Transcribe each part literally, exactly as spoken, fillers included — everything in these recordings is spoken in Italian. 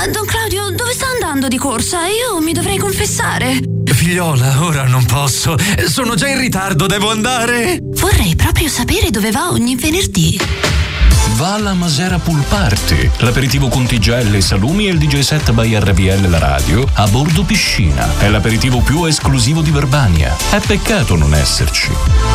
Ma Don Claudio, dove sta andando di corsa? Io mi dovrei confessare. Figliola, ora non posso. Sono già in ritardo, devo andare. Vorrei proprio sapere dove va ogni venerdì. Va alla Masera Pool Party, l'aperitivo con tigelle e salumi e il D J set by R V L La Radio a bordo piscina. È l'aperitivo più esclusivo di Verbania. È peccato non esserci.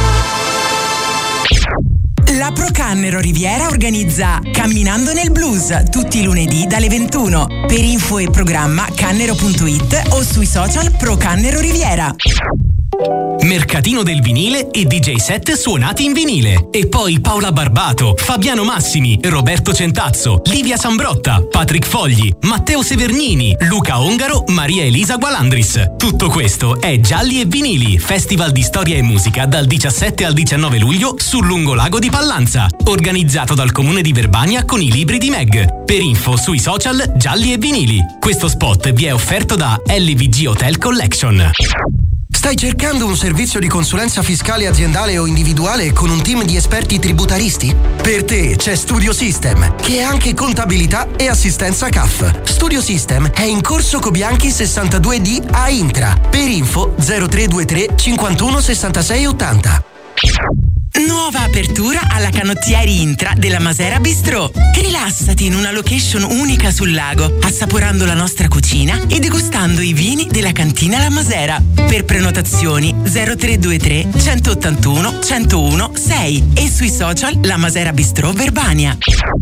La Procannero Riviera organizza Camminando nel Blues tutti i lunedì dalle ventuno. Per info e programma cannero punto it o sui social Procannero Riviera. Mercatino del vinile e D J set suonati in vinile. E poi Paola Barbato, Fabiano Massimi, Roberto Centazzo, Livia Sambrotta, Patrick Fogli, Matteo Severnini, Luca Ongaro, Maria Elisa Gualandris. Tutto questo è Gialli e Vinili, festival di storia e musica dal diciassette al diciannove luglio sul lungolago di Pallanza, organizzato dal comune di Verbania con i libri di Meg. Per info sui social Gialli e Vinili. Questo spot vi è offerto da L V G Hotel Collection. Stai cercando un servizio di consulenza fiscale aziendale o individuale con un team di esperti tributaristi? Per te c'è Studio System, che è anche contabilità e assistenza C A F. Studio System è in corso Cobianchi sessantadue D a Intra. Per info zero tre due tre cinquantuno sessantasei ottanta. Nuova apertura alla Canottieri Intra della Masera Bistrò. Rilassati in una location unica sul lago, assaporando la nostra cucina e degustando i vini della cantina La Masera. Per prenotazioni zero tre due tre centottantuno centouno sei e sui social La Masera Bistrò Verbania.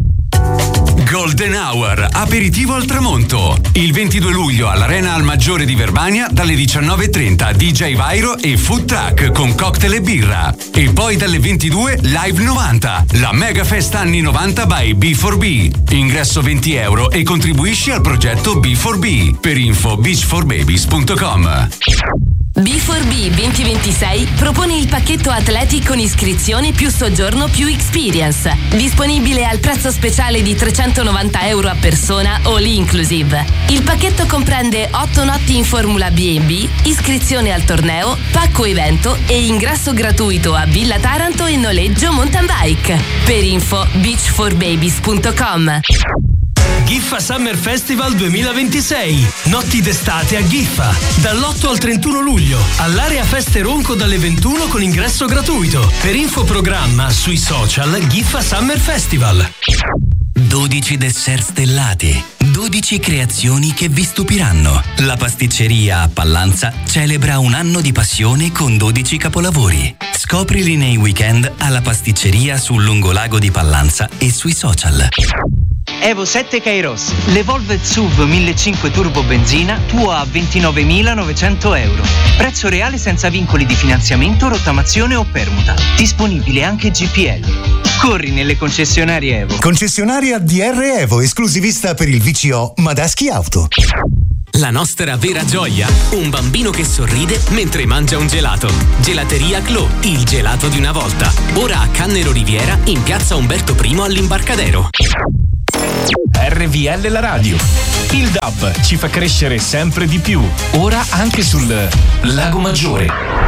Golden Hour, aperitivo al tramonto. Il ventidue luglio all'Arena Al Maggiore di Verbania dalle diciannove e trenta D J Vairo e food truck con cocktail e birra. E poi dalle ventidue Live novanta, la mega fest anni novanta by B four B. Ingresso venti euro e contribuisci al progetto B four B. Per info beach for babies punto com. B four B duemilaventisei propone il pacchetto Athletic con iscrizione più soggiorno più experience. Disponibile al prezzo speciale di trecentonovanta euro a persona all inclusive. Il pacchetto comprende otto notti in Formula B and B, iscrizione al torneo, pacco evento e ingresso gratuito a Villa Taranto e noleggio mountain bike. Per info beach for babies punto com. Giffa Summer Festival duemilaventisei. Notti d'estate a Giffa. Dall'otto al trentuno luglio. All'area Feste Ronco dalle ventuno con ingresso gratuito. Per info programma sui social Giffa Summer Festival. dodici dessert stellati. dodici creazioni che vi stupiranno. La pasticceria a Pallanza celebra un anno di passione con dodici capolavori. Scoprili nei weekend alla pasticceria sul lungolago di Pallanza e sui social. Evo sette Kairos, l'Evolved S U V millecinquecento turbo benzina tua a ventinovemilanovecento euro. Prezzo reale senza vincoli di finanziamento, rottamazione o permuta. Disponibile anche G P L. Corri nelle concessionarie Evo. Concessionaria D R Evo, esclusivista per il V C O Madaschi Auto. La nostra vera gioia, un bambino che sorride mentre mangia un gelato. Gelateria Clò, il gelato di una volta. Ora a Cannero Riviera in piazza Umberto I all'Imbarcadero. R V L La Radio. Il D A B ci fa crescere sempre di più. Ora anche sul Lago Maggiore.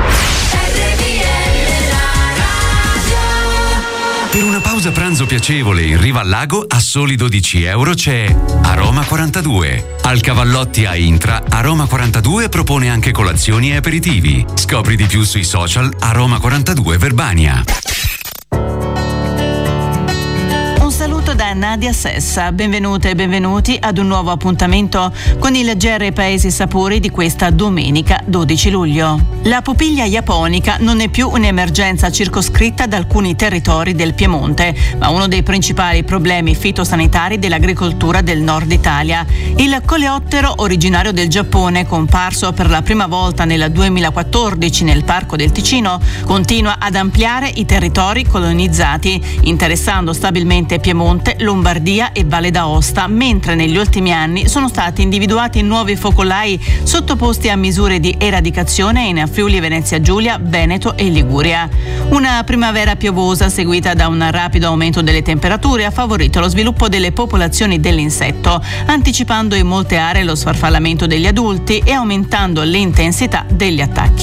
Per una pausa pranzo piacevole in riva al lago a soli dodici euro c'è Aroma quarantadue. Al Cavallotti a Intra, Aroma quarantadue propone anche colazioni e aperitivi. Scopri di più sui social Aroma quarantadue Verbania. Saluto da Nadia Sessa, benvenute e benvenuti ad un nuovo appuntamento con il G R Paesi Sapori di questa domenica dodici luglio. La pupiglia japonica non è più un'emergenza circoscritta ad alcuni territori del Piemonte, ma uno dei principali problemi fitosanitari dell'agricoltura del nord Italia. Il coleottero originario del Giappone, comparso per la prima volta nel duemilaquattordici nel Parco del Ticino, continua ad ampliare i territori colonizzati, interessando stabilmente Piemonte, Lombardia e Valle d'Aosta, mentre negli ultimi anni sono stati individuati nuovi focolai sottoposti a misure di eradicazione in Friuli Venezia Giulia, Veneto e Liguria. Una primavera piovosa seguita da un rapido aumento delle temperature ha favorito lo sviluppo delle popolazioni dell'insetto, anticipando in molte aree lo sfarfallamento degli adulti e aumentando l'intensità degli attacchi.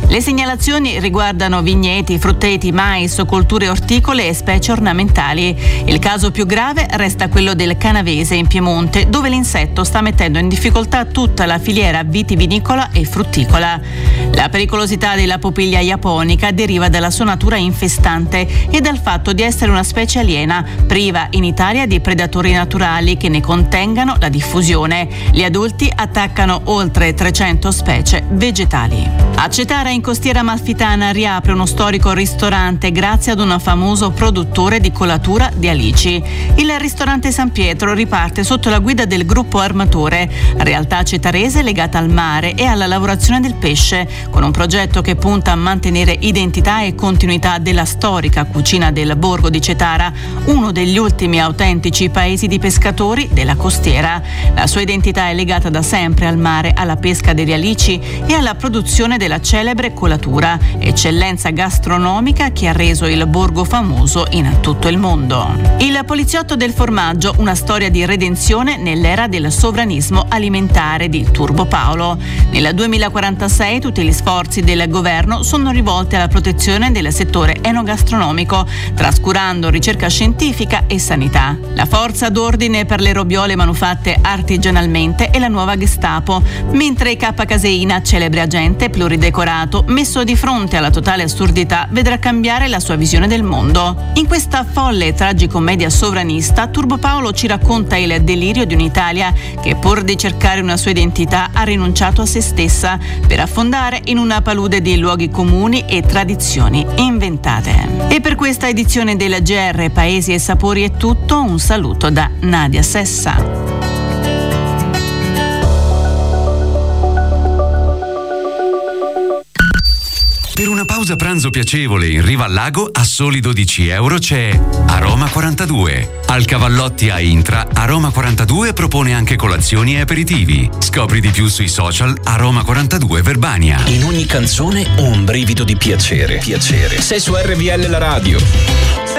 Le segnalazioni riguardano vigneti, frutteti, mais, colture orticole e specie ornamentali. Il caso più grave resta quello del Canavese in Piemonte, dove l'insetto sta mettendo in difficoltà tutta la filiera vitivinicola e frutticola. La pericolosità della popiglia japonica deriva dalla sua natura infestante e dal fatto di essere una specie aliena, priva in Italia di predatori naturali che ne contengano la diffusione. Gli adulti attaccano oltre trecento specie vegetali. A Cetara, in costiera amalfitana, riapre uno storico ristorante grazie ad un famoso produttore di colatura di alici. Il ristorante San Pietro riparte sotto la guida del Gruppo Armatore, realtà cetarese legata al mare e alla lavorazione del pesce, con un progetto che punta a mantenere identità e continuità della storica cucina del borgo di Cetara, uno degli ultimi autentici paesi di pescatori della costiera. La sua identità è legata da sempre al mare, alla pesca degli alici e alla produzione della celebre colatura, eccellenza gastronomica che ha reso il borgo famoso in tutto il mondo. Il poliziotto del formaggio, una storia di redenzione nell'era del sovranismo alimentare di Turbo Paolo. Nel duemilaquarantasei tutti gli sforzi del governo sono rivolti alla protezione del settore enogastronomico, trascurando ricerca scientifica e sanità. La forza d'ordine per le robiole manufatte artigianalmente è la nuova Gestapo, mentre K Caseina, celebre agente pluridecorato, messo di fronte alla totale assurdità, vedrà cambiare la sua visione del mondo. In questa folle e tragicommedia sovranista, Turbo Paolo ci racconta il delirio di un'Italia che, pur di cercare una sua identità, ha rinunciato a se stessa per affondare in una palude di luoghi comuni e tradizioni inventate. E per questa edizione del G R Paesi e Sapori è tutto. Un saluto da Nadia Sessa. Per una pausa pranzo piacevole in riva al lago a soli dodici euro c'è Aroma quarantadue. Al Cavallotti a Intra, Aroma quarantadue propone anche colazioni e aperitivi. Scopri di più sui social Aroma quarantadue Verbania. In ogni canzone un brivido di piacere. Piacere. Sei su R V L la radio.